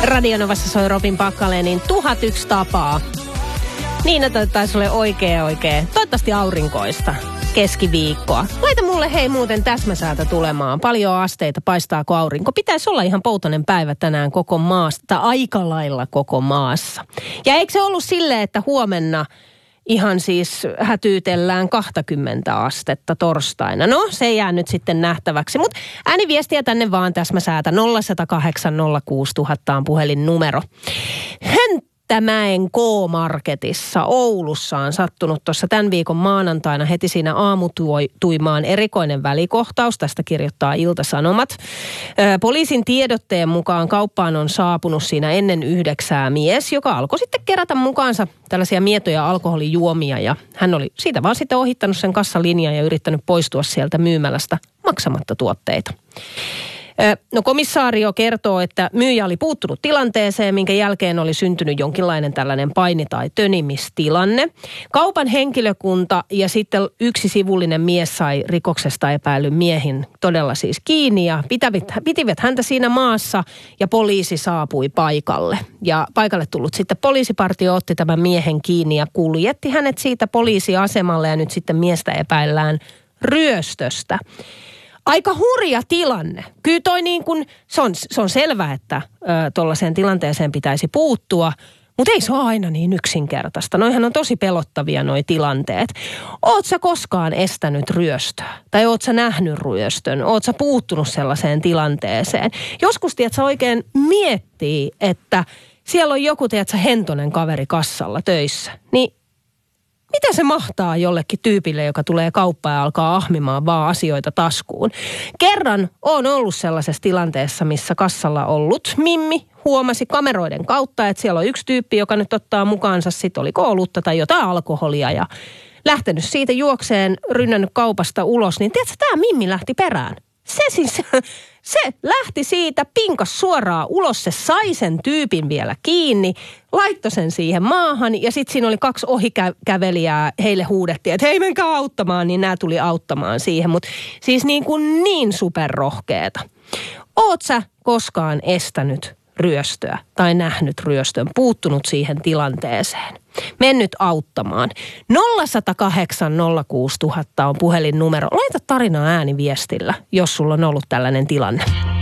Radionovassa soi Robin Pakkalenin 1001 tapaa. Niin, että taisi olla oikein. Toivottavasti aurinkoista keskiviikkoa. Laita mulle hei muuten täsmäsäätä tulemaan. Paljon asteita, paistaako aurinko. Pitäisi olla ihan poutonen päivä tänään koko maassa, tai aika lailla koko maassa. Ja eikö se ollut silleen, että huomenna ihan siis hätyytellään 20 astetta torstaina. No, se jää nyt sitten nähtäväksi. Mutta ääniviestiä tänne vaan täsmäsäätä 0108 06000 on puhelinnumero. Hönttämäen K-Marketissa Oulussa on sattunut tuossa tämän viikon maanantaina heti siinä aamutuimaan erikoinen välikohtaus. Tästä kirjoittaa Ilta-Sanomat. Poliisin tiedotteen mukaan kauppaan on saapunut siinä ennen 9 mies, joka alkoi sitten kerätä mukaansa tällaisia mietoja alkoholijuomia. Ja hän oli siitä vaan sitten ohittanut sen kassalinjan ja yrittänyt poistua sieltä myymälästä maksamatta tuotteita. No, komissaario kertoo, että myyjä oli puuttunut tilanteeseen, minkä jälkeen oli syntynyt jonkinlainen tällainen paini- tai tönimistilanne. Kaupan henkilökunta ja sitten yksi sivullinen mies sai rikoksesta epäillyn miehin todella siis kiinni ja pitivät häntä siinä maassa ja poliisi saapui paikalle. Ja paikalle tullut sitten poliisipartio otti tämän miehen kiinni ja kuljetti hänet siitä poliisiasemalle ja nyt sitten miestä epäillään ryöstöstä. Aika hurja tilanne. Kyllä toi niin kuin, se on selvä, että tuollaiseen tilanteeseen pitäisi puuttua, mutta ei se ole aina niin yksinkertaista. Noihän on tosi pelottavia noi tilanteet. Oot sä koskaan estänyt ryöstöä? Tai oot sä nähnyt ryöstön? Oot sä puuttunut sellaiseen tilanteeseen? Joskus, tiedät sä oikein miettii, että siellä on joku, tiedät sä, hentonen kaveri kassalla töissä. Niin mitä se mahtaa jollekin tyypille, joka tulee kauppaan ja alkaa ahmimaan vaan asioita taskuun? Kerran on ollut sellaisessa tilanteessa, missä kassalla ollut mimmi huomasi kameroiden kautta, että siellä on yksi tyyppi, joka nyt ottaa mukaansa sitten oliko olutta tai jotain alkoholia ja lähtenyt siitä juokseen, rynnännyt kaupasta ulos, niin tiedätkö, tämä mimmi lähti perään. Se lähti siitä, pinkas suoraan ulos, se sai sen tyypin vielä kiinni, laittoi sen siihen maahan ja sitten siinä oli 2 ohikävelijää, heille huudettiin, että hei menkää auttamaan, niin nämä tuli auttamaan siihen, mutta siis niin superrohkeeta. Oot sä koskaan estänyt ryöstöä tai nähnyt ryöstön, puuttunut siihen tilanteeseen? Mennyt auttamaan. 0108 06000 on puhelinnumero. Laita tarinaa ääniviestillä, jos sulla on ollut tällainen tilanne.